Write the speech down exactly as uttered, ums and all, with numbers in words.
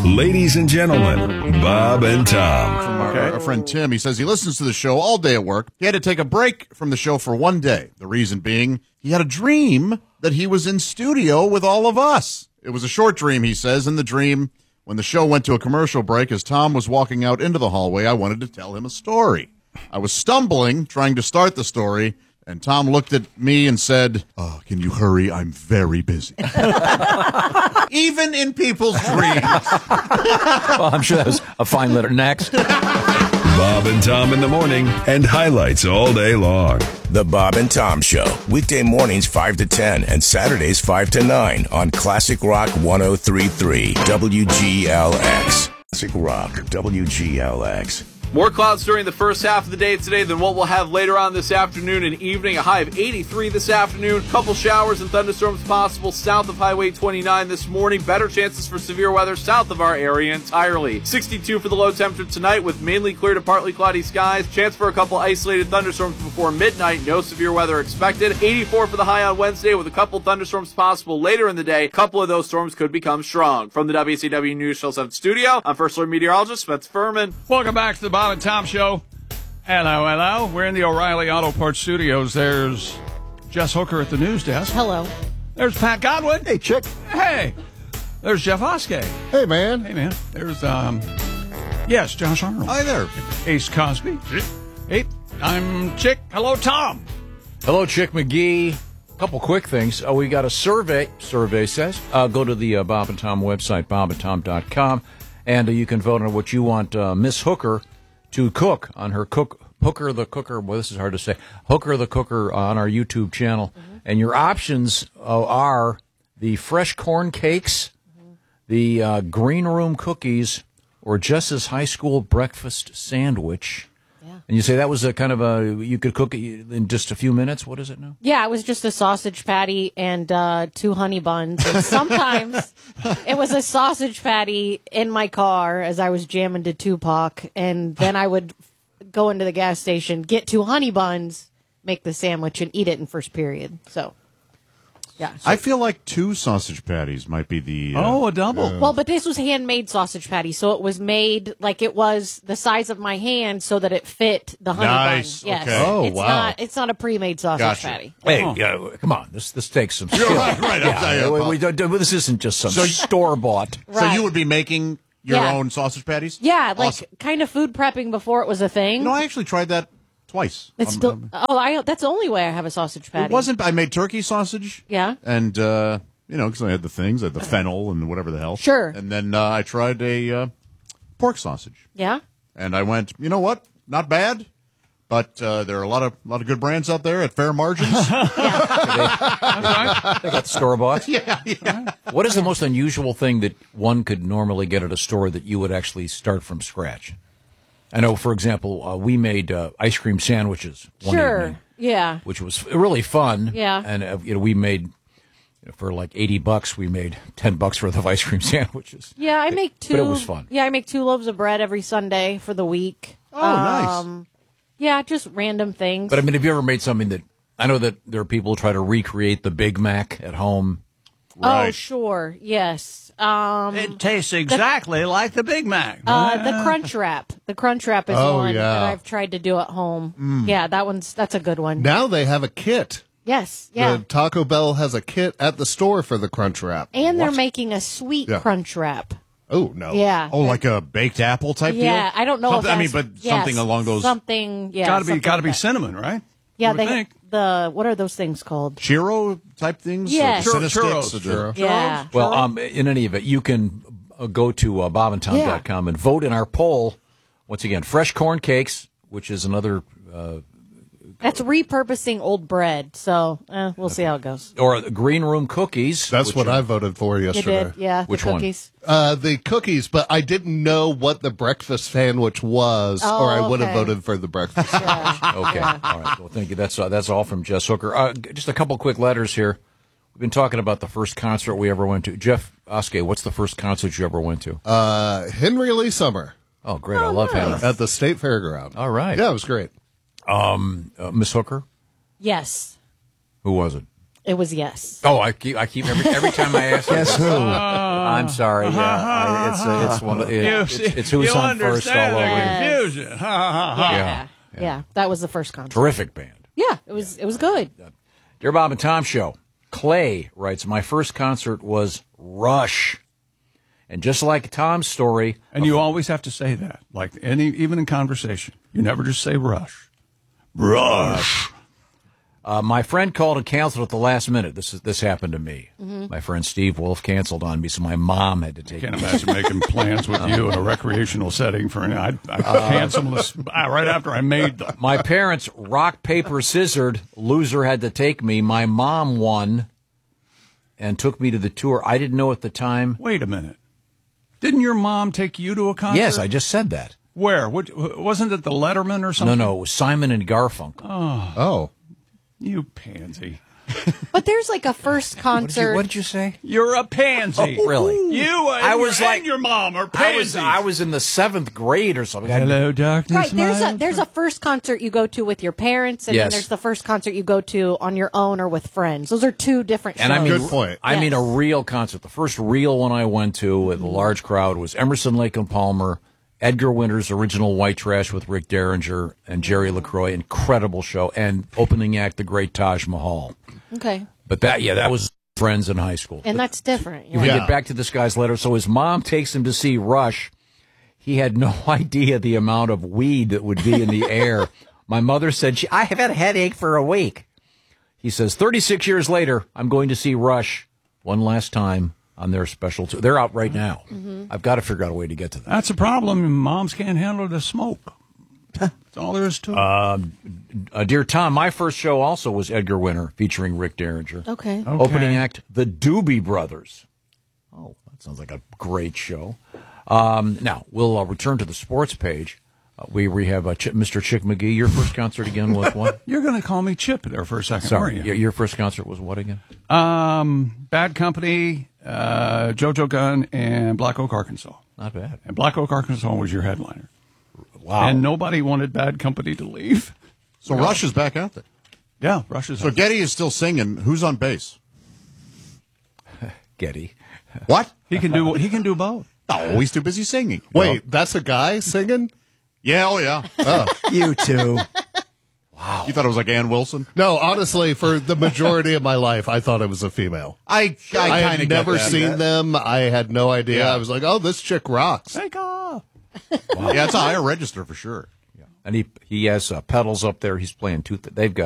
Ladies and gentlemen, Bob and Tom. From our, our friend Tim, he says he listens to the show all day at work. He had to take a break from the show for one day. The reason being, he had a dream that he was in studio with all of us. It was a short dream, he says. In the dream, when the show went to a commercial break, as Tom was walking out into the hallway, I wanted to tell him a story. I was stumbling, trying to start the story, and Tom looked at me and said, "Oh, can you hurry? I'm very busy." Even in people's dreams. Well, I'm sure that was a fine letter. Next. Bob and Tom in the morning and highlights all day long. The Bob and Tom Show, weekday mornings five to ten and Saturdays five to nine on Classic Rock one oh three point three W G L X. Classic Rock W G L X. More clouds during the first half of the day today than what we'll have later on this afternoon and evening. A high of eighty-three this afternoon. Couple showers and thunderstorms possible south of Highway twenty-nine this morning. Better chances for severe weather south of our area entirely. sixty-two for the low temperature tonight with mainly clear to partly cloudy skies. Chance for a couple isolated thunderstorms before midnight. No severe weather expected. eighty-four for the high on Wednesday with a couple thunderstorms possible later in the day. A couple of those storms could become strong. From the W C W News Channel seven studio, I'm First Alert Meteorologist Spencer Furman. Welcome back to the Bob and Tom Show. Hello, hello. We're in the O'Reilly Auto Parts Studios. There's Jess Hooker at the news desk. Hello. There's Pat Godwin. Hey, chick. Hey. There's Jeff Oskey. Hey, man. Hey, man. There's, um, yes, Josh Arnold. Hi there. Ace Cosby. Hey, I'm Chick. Hello, Tom. Hello, Chick McGee. A couple quick things. Uh, we got a survey, survey says. Uh, go to the uh, Bob and Tom website, bob and tom dot com, and uh, you can vote on what you want uh, Miss Hooker to cook on her cook Hooker the Cooker. Well, this is hard to say. Hooker the Cooker on our YouTube channel. Mm-hmm. And your options uh, are the fresh corn cakes, mm-hmm. the uh, green room cookies, or Jess's high school breakfast sandwich. Yeah. And you say that was a kind of a, you could cook it in just a few minutes. What is it now? Yeah, it was just a sausage patty and uh, two honey buns. And sometimes it was a sausage patty in my car as I was jamming to Tupac. And then I would go into the gas station, get two honey buns, make the sandwich, and eat it in first period. So, yeah. So. I feel like two sausage patties might be the... Uh, oh, a double. Uh, well, but this was handmade sausage patty, so it was made like it was the size of my hand so that it fit the honey nice. bun. Yes. Okay. Oh, it's wow. Not, it's not a pre-made sausage Gotcha. patty. Hey, uh, come on. This this takes some skill. right, right. Yeah, I- I- we, we don't, this isn't just some So you- store-bought. So Right. you would be making your Yeah. own sausage patties? Yeah, like Awesome. kind of food prepping before it was a thing. No, I actually tried that twice. It's Um, still. um, Oh, I. That's the only way I have a sausage patty. It wasn't. I made turkey sausage. Yeah. And, uh, you know, because I had the things, I had the fennel and whatever the hell. Sure. And then uh, I tried a uh, pork sausage. Yeah. And I went, you know what? Not bad. But uh, there are a lot of lot of good brands out there at fair margins. They got store-bought. yeah, yeah. What is the most unusual thing that one could normally get at a store that you would actually start from scratch? I know, for example, uh, we made uh, ice cream sandwiches one Sure. evening, Yeah. which was really fun. Yeah. And uh, you know, we made you know, for like eighty bucks, we made ten bucks worth of ice cream sandwiches. Yeah. I make two. But it was fun. Yeah, I make two loaves of bread every Sunday for the week. Oh, nice. Um, yeah, just random things. But I mean, have you ever made something that I know that there are people who try to recreate the Big Mac at home? Oh, Right. sure. Yes. Um, It tastes exactly like the Big Mac. uh, the Crunch Wrap. The Crunch Wrap is Oh, one yeah. that I've tried to do at home. Yeah, that one's that's a good one. Now they have a kit. Yes. Yeah. The Taco Bell has a kit at the store for the Crunch Wrap. and they're making a sweet Yeah. Crunch Wrap. Oh, no. Yeah. Oh, like a baked apple type Yeah, deal? I don't know Something, if I mean, that's- but yes, something along those... something. Yeah, Gotta be, something gotta like be that. cinnamon, right? Yeah, You would they think. the what are those things called? Churro type things? Yes. Or Chur- the churros. sticks or the- Yeah, Well, um, in any event, you can uh, go to uh, bob and tom dot com and vote in our poll. Once again, fresh corn cakes, which is another, uh, that's repurposing old bread. So eh, we'll see how it goes. or the green room cookies. That's which what are- I voted for You yesterday. did, yeah. Which the one? cookies. Uh, the cookies, but I didn't know what the breakfast sandwich was, Oh, or I would have okay. voted for the breakfast sandwich. Okay, all right. Well, thank you. That's uh, that's all from Jess Hooker. Uh, g- just a couple quick letters here. We've been talking about the first concert we ever went to. Jeff Oskey, what's the first concert you ever went to? Uh, Henry Lee Summer oh, great. I love Hannah. at the State Fairground. All right. Yeah, it was great. Um, uh, Miss Hooker, Yes. who was it? It was yes. Oh, I keep, I keep every every time I ask. Guess who? I'm sorry. Yeah, I, it's uh, it's one. Of, it, You it's, see- it's who's you on first all understand over. the Yes. confusion. Ha, ha, ha. Yeah. yeah, That was the first concert. Terrific band. Yeah, it was. It was good. Dear Bob and Tom Show, Clay writes, my first concert was Rush. And just like Tom's story. And you always have to say that, like any, even in conversation. You never just say Rush. Rush. Uh, my friend called and canceled at the last minute. This is this happened to me. Mm-hmm. My friend Steve Wolf canceled on me, so my mom had to take Can't me. imagine making plans with you in a recreational setting for an. I'd, I'd cancel this right after I made them. My parents rock, paper, scissored. Loser had to take me. My mom won and took me to the tour. I didn't know at the time. Wait a minute. Didn't your mom take you to a concert? Yes, I just said that. Where? What, wasn't it the Letterman or No, something? no, it was Simon and Garfunkel. Oh. You pansy. But there's like a first What did, concert. you, what did you say? You're a pansy. Oh, really? You and, I was your, like- and your mom are I was pansies. I was in the seventh grade or something. I- Hello, darkness. Right, there's my a there's a first concert you go to with your parents, and Yes. then there's the first concert you go to on your own or with friends. Those are two different And I shows. mean, Good point. I mean Yes. a real concert. The first real one I went to with a large crowd was Emerson, Lake and Palmer, Edgar Winter's original White Trash with Rick Derringer and Jerry LaCroix. Incredible show. And opening act, the great Taj Mahal. Okay, But that, yeah, that was friends in high school. and that's different. You want Yeah. to get back to this guy's letter. So his mom takes him to see Rush. He had no idea the amount of weed that would be in the air. My mother said, she, I have had a headache for a week. He says, thirty-six years later, I'm going to see Rush one last time on their special tour. They're out right now. Mm-hmm. I've got to figure out a way to get to that. That's a problem. Moms can't handle the smoke. That's all there is to it. Uh, dear Tom, my first show also was Edgar Winter featuring Rick Derringer. Okay. Okay. Opening act, the Doobie Brothers. Oh, that sounds like a great show. Um, now, we'll uh, return to the sports page. Uh, we, we have uh, Ch- Mister Chick McGee. Your first concert again was what? You're going to call me Chip there for a second, Sorry, aren't your, you? your first concert was what again? Um, Bad Company, uh, JoJo Gunn, and Black Oak, Arkansas. Not bad. And Black Oak, Arkansas was your headliner. Wow. And nobody wanted Bad Company to leave. So Rush is back out there. Yeah, Rush is. So Getty is still singing. Who's on bass? Getty. What? he can do. He can do both. Oh, he's too busy singing. Wait, that's a guy singing? Yeah, oh yeah. You too. You thought it was like Ann Wilson? No, honestly, for the majority of my life, I thought it was a female. I I, I, kind had of never seen them. I had no idea. Yeah. I was like, oh, this chick rocks. Take off. Yeah, it's a higher register for sure. And he he has uh, pedals up there. He's playing two. Th- they've got